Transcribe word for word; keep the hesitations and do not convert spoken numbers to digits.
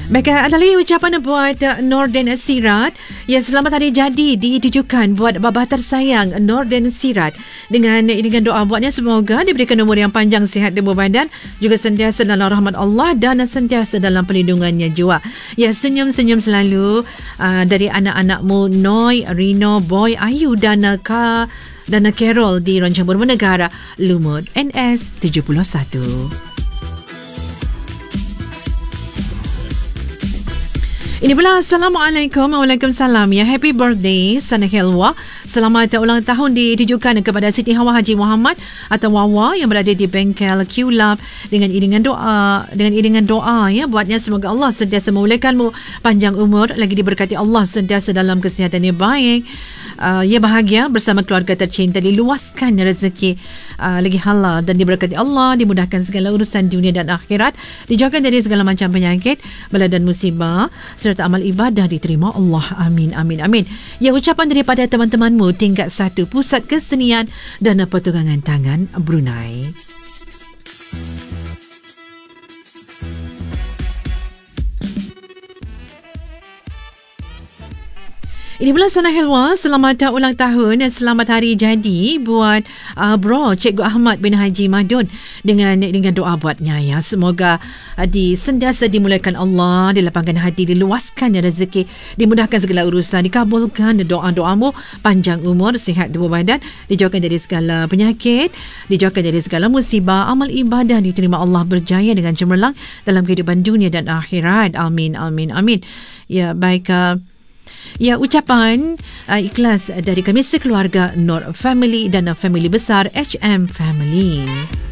Baik, ada lagi ucapan buat uh, Norden Sirat. Ya, selamat hari jadi ditujukan buat babah tersayang Norden Sirat. Dengan dengan doa buatnya semoga diberikan umur yang panjang, sihat tubuh badan, juga sentiasa dalam rahmat Allah dan sentiasa dalam perlindungannya jua. Ya, senyum-senyum selalu uh, dari anak-anakmu Noi, Rino, Boy, Ayu dan Ka dan Carol di Roncang Purba Negara, Lumut N S tujuh puluh satu. Ini pula Assalamualaikum. Waalaikumsalam. Ya, happy birthday Sana Helwa. Selamat ulang tahun ditujukan kepada Siti Hawa Haji Muhammad atau Wawa yang berada di bengkel Q Lab, dengan iringan doa dengan iringan doa ya buatnya semoga Allah sentiasa memulakanmu panjang umur, lagi diberkati Allah sentiasa dalam kesihatan yang baik. Uh, ia bahagia bersama keluarga tercinta, diluaskan rezeki uh, lagi halal dan diberkati Allah, dimudahkan segala urusan dunia dan akhirat, dijauhkan dari segala macam penyakit, bala dan musibah, serta amal ibadah diterima Allah. Amin, amin, amin. Ya, ucapan daripada teman-temanmu tingkat satu Pusat Kesenian dan Pertukangan Tangan Brunei. Ini pula Sana Helwa, selamat ulang tahun dan selamat hari jadi buat uh, bro Cikgu Ahmad bin Haji Madun, dengan dengan doa buatnya ya. Semoga uh, di sentiasa dimulakan Allah, dilapangkan hati, diluaskan rezeki, dimudahkan segala urusan, dikabulkan doa-doamu, panjang umur, sihat tubuh badan, dijauhkan dari segala penyakit, dijauhkan dari segala musibah, amal ibadah diterima Allah, berjaya dengan cemerlang dalam kehidupan dunia dan akhirat. Amin, amin, amin. Ya, baik. Uh, Ya, ucapan uh, ikhlas dari kami sekeluarga Nur Family dan family besar H M Family.